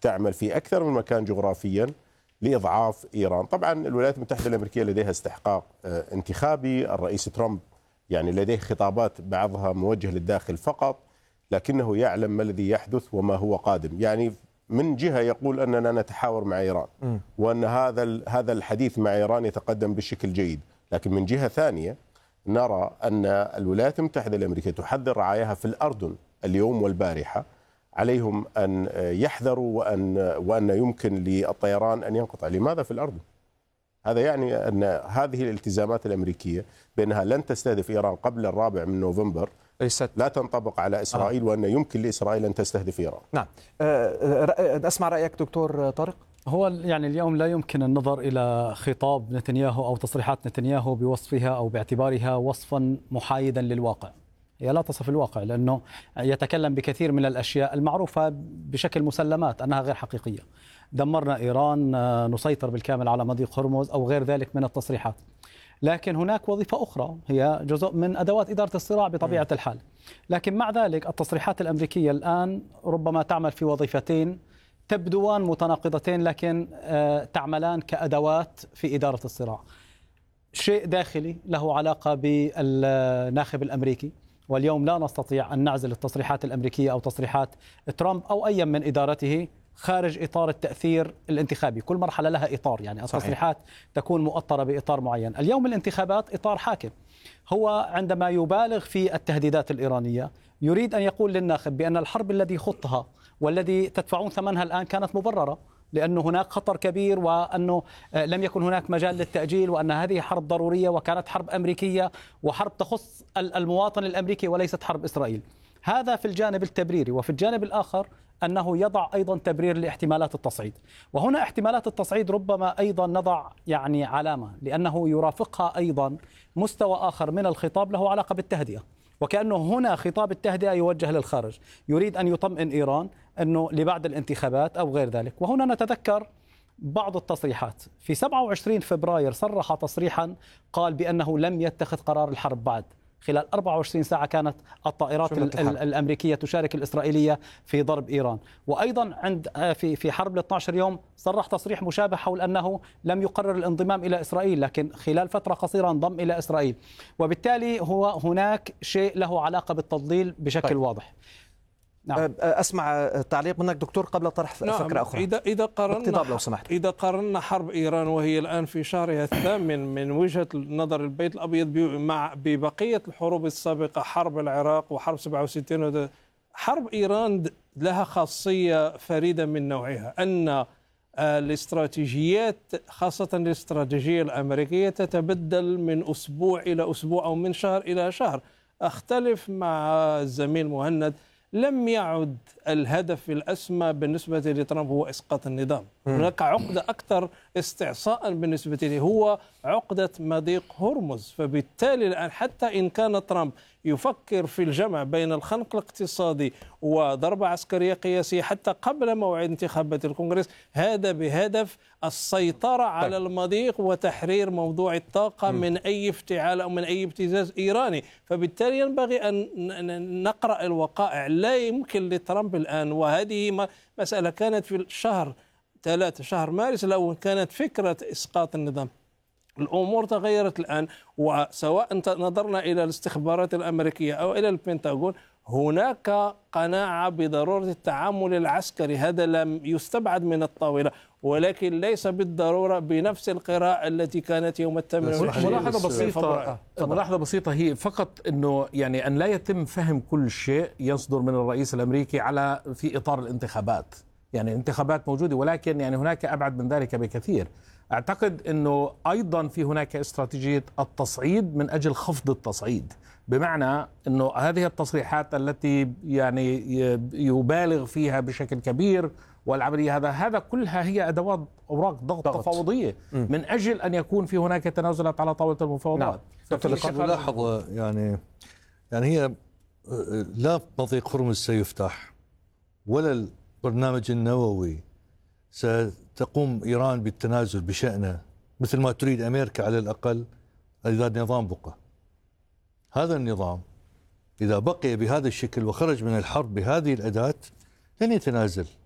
تعمل في أكثر من مكان جغرافيا لإضعاف إيران. طبعا الولايات المتحدة الأمريكية لديها استحقاق انتخابي، الرئيس ترامب يعني لديه خطابات بعضها موجه للداخل فقط، لكنه يعلم ما الذي يحدث وما هو قادم. يعني من جهة يقول أننا نتحاور مع إيران وأن هذا الحديث مع إيران يتقدم بشكل جيد، لكن من جهة ثانية نرى أن الولايات المتحدة الأمريكية تحذر رعاياها في الأردن اليوم والبارحة، عليهم أن يحذروا وأن يمكن للطيران أن ينقطع. لماذا في الأردن؟ هذا يعني أن هذه الالتزامات الأمريكية بأنها لن تستهدف إيران قبل 4 نوفمبر لا تنطبق على إسرائيل، وأن يمكن لإسرائيل أن تستهدف إيران. نعم. أسمع رأيك دكتور طارق. هو يعني اليوم لا يمكن النظر إلى خطاب نتنياهو أو تصريحات نتنياهو بوصفها أو باعتبارها وصفا محايدا للواقع. هي لا تصف الواقع، لأنه يتكلم بكثير من الأشياء المعروفة بشكل مسلمات أنها غير حقيقية. دمرنا إيران، نسيطر بالكامل على مضيق هرمز أو غير ذلك من التصريحات. لكن هناك وظيفة أخرى هي جزء من أدوات إدارة الصراع بطبيعة الحال. لكن مع ذلك التصريحات الأمريكية الآن ربما تعمل في وظيفتين تبدوان متناقضتين، لكن تعملان كأدوات في إدارة الصراع. شيء داخلي له علاقة بالناخب الأمريكي، واليوم لا نستطيع أن نعزل التصريحات الأمريكية أو تصريحات ترامب أو أي من إدارته خارج إطار التأثير الانتخابي. كل مرحلة لها إطار، يعني التصريحات تكون مؤطرة بإطار معين. اليوم الانتخابات إطار حاكم. هو عندما يبالغ في التهديدات الإيرانية يريد أن يقول للناخب بأن الحرب الذي خضها والذي تدفعون ثمنها الآن كانت مبررة، لأنه هناك خطر كبير وأنه لم يكن هناك مجال للتأجيل، وأن هذه حرب ضرورية وكانت حرب أمريكية وحرب تخص المواطن الأمريكي وليست حرب إسرائيل. هذا في الجانب التبريري. وفي الجانب الآخر أنه يضع أيضا تبرير لاحتمالات التصعيد. وهنا احتمالات التصعيد ربما أيضا نضع يعني علامة، لأنه يرافقها أيضا مستوى آخر من الخطاب له علاقة بالتهدئة، وكأنه هنا خطاب التهدئة يوجه للخارج، يريد أن يطمئن إيران أنه لبعد الانتخابات أو غير ذلك. وهنا نتذكر بعض التصريحات. في 27 فبراير صرح تصريحا قال بأنه لم يتخذ قرار الحرب بعد. خلال 24 ساعة كانت الطائرات الأمريكية تشارك الإسرائيلية في ضرب إيران. وأيضا في حرب 12 يوم صرح تصريح مشابه حول أنه لم يقرر الانضمام إلى إسرائيل، لكن خلال فترة قصيرة انضم إلى إسرائيل. وبالتالي هو هناك شيء له علاقة بالتضليل بشكل واضح. نعم. أسمع تعليق منك دكتور قبل طرح فكرة أخرى. إذا قارنا حرب إيران وهي الآن في شهرها الثامن من وجهة نظر البيت الأبيض ببقية الحروب السابقة، حرب العراق وحرب 67، حرب إيران لها خاصية فريدة من نوعها، أن الاستراتيجيات خاصة الاستراتيجية الأمريكية تتبدل من أسبوع إلى أسبوع أو من شهر إلى شهر. أختلف مع الزميل مهند، لم يعد الهدف الأسمى بالنسبة لترامب هو إسقاط النظام. هناك عقدة أكثر استعصاء بالنسبة له، هو عقدة مضيق هرمز. فبالتالي الآن حتى إن كان ترامب يفكر في الجمع بين الخنق الاقتصادي وضربة عسكرية قياسية حتى قبل موعد انتخابات الكونغرس، هذا بهدف السيطرة على المضيق وتحرير موضوع الطاقة من أي افتعال أو من أي ابتزاز إيراني. فبالتالي ينبغي أن نقرأ الوقائع. لا يمكن لترامب الآن، وهذه مسألة كانت في شهر مارس لو كانت فكرة إسقاط النظام. الأمور تغيرت الآن، وسواء نظرنا إلى الاستخبارات الأمريكية أو إلى البنتاغون، هناك قناعة بضرورة التعامل العسكري. هذا لم يستبعد من الطاولة، ولكن ليس بالضرورة بنفس القراءة التي كانت يوم 28 ملاحظة بسيطة هي فقط أنه يعني أن لا يتم فهم كل شيء يصدر من الرئيس الأمريكي في إطار الانتخابات. يعني الانتخابات موجودة، ولكن يعني هناك أبعد من ذلك بكثير. أعتقد أنه أيضا في هناك استراتيجية التصعيد من أجل خفض التصعيد، بمعنى أنه هذه التصريحات التي يعني يبالغ فيها بشكل كبير والعملية هذا كلها هي أدوات أوراق ضغط تفاوضية من أجل أن يكون في هناك تنازلات على طاولة المفاوضات. ملاحظة يعني هي لا مضيق هرمز سيفتح ولا البرنامج النووي ستقوم إيران بالتنازل بشأنه مثل ما تريد أمريكا على الأقل إذا النظام بقى. هذا النظام إذا بقي بهذا الشكل وخرج من الحرب بهذه الأداة لن يتنازل.